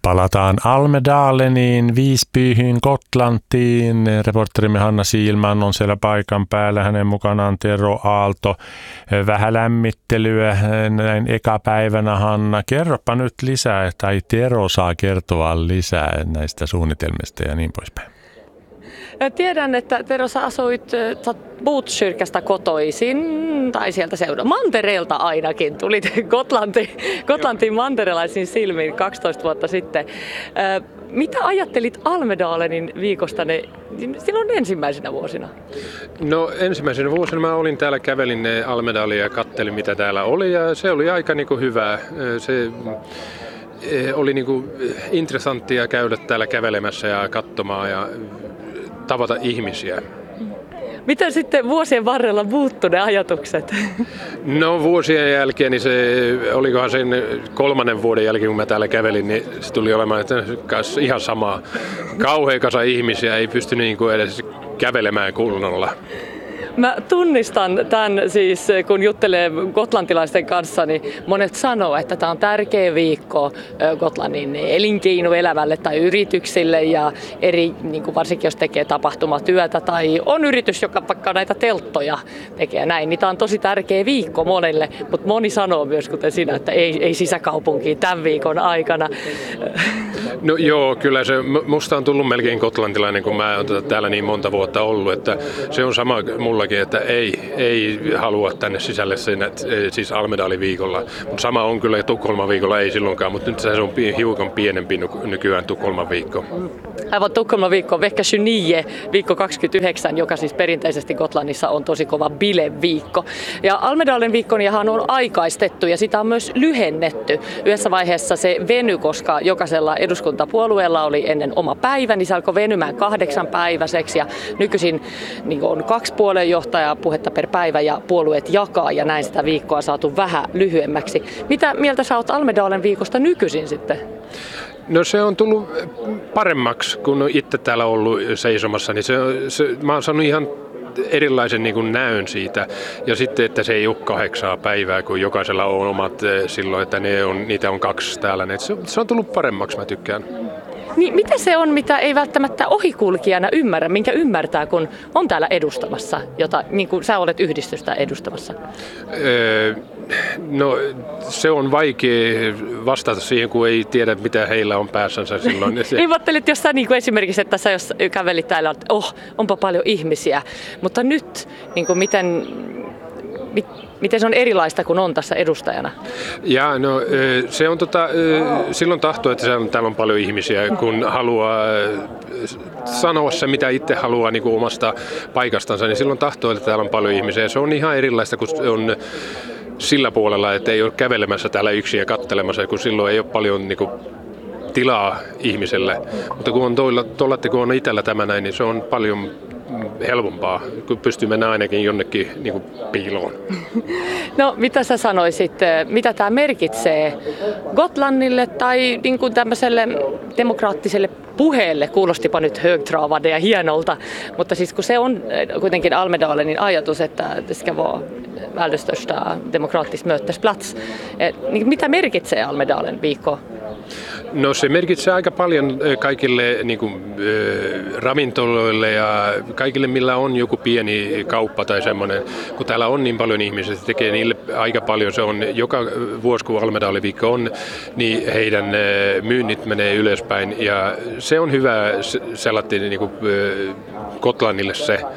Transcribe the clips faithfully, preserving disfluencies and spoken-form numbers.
Palataan Almedaleniin, Visbyhin, Gotlantiin. Reporterimme Hanna Siilman on siellä paikan päällä. Hänen mukanaan Tero Aalto. Vähän lämmittelyä näin ekapäivänä, Hanna. Kerropa nyt lisää, tai Tero saa kertoa lisää näistä suunnitelmista ja niin poispäin. Tiedän, että Tero, sä asuit Botkyrkästä kotoisin, tai sieltä seudun mantereelta ainakin. Tulit Gotlantiin, Gotlantiin manterelaisin silmin kaksitoista vuotta sitten. Mitä ajattelit Almedalenin viikosta ne, silloin ensimmäisenä vuosina? No ensimmäisenä vuosina mä olin täällä, kävelin Almedalia ja kattelin mitä täällä oli, ja se oli aika niin kuin hyvä. Se oli niin kuin interessanttia käydä täällä kävelemässä ja katsomaan ja tavata ihmisiä. Miten sitten vuosien varrella muuttui ne ajatukset? No vuosien jälkeen, niin se, olikohan sen kolmannen vuoden jälkeen, kun mä täällä kävelin, niin se tuli olemaan että ihan sama. Kauhea kasa ihmisiä, ei pystynyt niin kuin edes kävelemään kunnolla. Mä tunnistan tämän siis, kun juttelee gotlantilaisten kanssa, niin monet sanoo, että tämä on tärkeä viikko Gotlannin elinkeinoelämälle tai yrityksille ja eri, niin kuin varsinkin jos tekee tapahtumatyötä tai on yritys, joka vaikka näitä telttoja tekee näin, niin tämä on tosi tärkeä viikko monelle, mutta moni sanoo myös, kuten sinä, että ei, ei sisäkaupunkiin tämän viikon aikana. No joo, kyllä se musta on tullut melkein gotlantilainen, kun mä oon täällä niin monta vuotta ollut, että se on sama mullakin, että ei, ei halua tänne sisälle sen, että, siis Almedalin viikolla. Mutta sama on kyllä Tukholman viikolla, ei silloinkaan, mutta nyt se on hiukan pienempi nykyään Tukholman viikko. Aivan, Tukholman viikko, vecka tjugonio, viikko kaksikymmentäyhdeksän, joka siis perinteisesti Gotlannissa on tosi kova bileviikko. Ja Almedalen viikkojahan on aikaistettu ja sitä on myös lyhennetty. Yhdessä vaiheessa se venyi, koska jokaisella eduskuntapuolueella oli ennen oma päivä, niin se alkoi venymään kahdeksan päiväiseksi ja nykyisin niin on kaksi puoluejohtajaa puhetta per päivä ja puolueet jakaa ja näin sitä viikkoa saatu vähän lyhyemmäksi. Mitä mieltä sä oot Almedalen viikosta nykyisin sitten? No se on tullut paremmaksi, kun itse täällä ollut seisomassa, niin se, se, mä oon saanut ihan erilaisen niin kuin näön siitä. Ja sitten, että se ei ole kahdeksaa päivää, kun jokaisella on omat silloin, että ne on, niitä on kaksi täällä. Se, se on tullut paremmaksi, mä tykkään. Niin mitä se on, mitä ei välttämättä ohikulkijana ymmärrä, minkä ymmärtää, kun on täällä edustamassa, jota niin kuin sä olet yhdistystä edustamassa? Öö, no se on vaikea vastata siihen, kun ei tiedä, mitä heillä on päässänsä silloin. Ei ajattelit, jos sä niin kuin esimerkiksi, että sä jos kävelit täällä, että oh, onpa paljon ihmisiä, mutta nyt niin kuin miten... Mit, Miten se on erilaista, kun on tässä edustajana? Ja, no, se on tota, silloin tahto, että täällä on paljon ihmisiä, kun haluaa sanoa se, mitä itse haluaa niin kuin omasta paikastansa, niin silloin tahto, että täällä on paljon ihmisiä. Se on ihan erilaista, kun on sillä puolella, että ei ole kävelemässä täällä yksin ja katselemassa, kun silloin ei ole paljon niin kuin tilaa ihmiselle. Mutta kun on tuolla, tuolla kun on itsellä tämä näin, niin se on paljon helpompaa, kun pystyy mennä ainakin jonnekin niin kuin piiloon. No mitä sä sanoisit, mitä tämä merkitsee Gotlannille tai niin kuin tämmöiselle demokraattiselle puheelle? Kuulostipa nyt högtravande ja hienolta, mutta siis kun se on kuitenkin Almedalenin ajatus, että det ska vara världens största demokratisk mötesplats. Niin mitä merkitsee Almedalen viikko? No se merkitsee aika paljon kaikille niin kuin, äh, ravintoloille ja kaikille, millä on joku pieni kauppa tai semmoinen. Kun täällä on niin paljon ihmisiä, se tekee niille aika paljon. Se on joka vuosi, kun Almedalin viikko on, niin heidän äh, myynnit menee ylöspäin. Ja se on hyvä sellainen niin kuin, äh, Gotlannille se. Äh,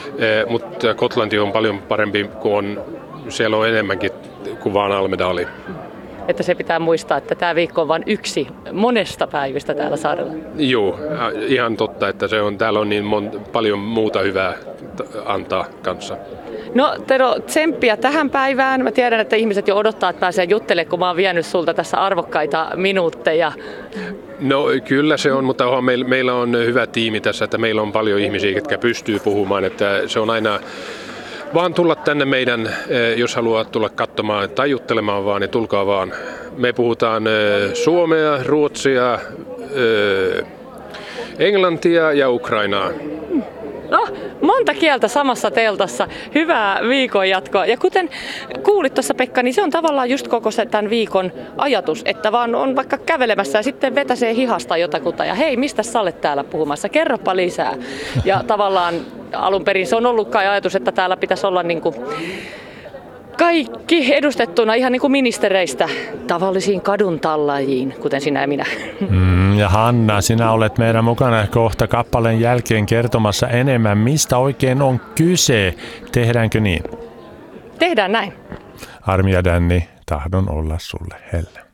mutta Gotlanti on paljon parempi, kun on, siellä on enemmänkin kuin vaan Almedali. Että se pitää muistaa, että tämä viikko on vain yksi monesta päivistä täällä saarella. Joo, ihan totta, että se on, täällä on niin mon, paljon muuta hyvää antaa kanssa. No Tero, tsemppiä tähän päivään. Mä tiedän, että ihmiset jo odottaa, että pääsee juttelemaan, kun mä oon vienyt sulta tässä arvokkaita minuutteja. No kyllä se on, mutta meillä, meillä on hyvä tiimi tässä, että meillä on paljon ihmisiä, jotka pystyy puhumaan, että se on aina... Vaan tulla tänne meidän, jos haluaa tulla katsomaan tai juttelemaan vaan, niin tulkaa vaan. Me puhutaan suomea, ruotsia, englantia ja ukrainaa. No, monta kieltä samassa teltassa. Hyvää viikon jatkoa. Ja kuten kuulit tuossa Pekka, niin se on tavallaan just koko se tämän viikon ajatus, että vaan on vaikka kävelemässä ja sitten vetäsee hihasta jotakuta ja hei, mistä sä olet täällä puhumassa? Kerropa lisää. Ja tavallaan alun perin se on ollut kai ajatus, että täällä pitäisi olla niin kuin kaikki edustettuna ihan niin kuin ministereistä tavallisiin kaduntallajiin, kuten sinä ja minä. Mm, ja Hanna, sinä olet meidän mukana kohta kappaleen jälkeen kertomassa enemmän, mistä oikein on kyse. Tehdäänkö niin? Tehdään näin. Armi ja Danni, tahdon olla sulle helle.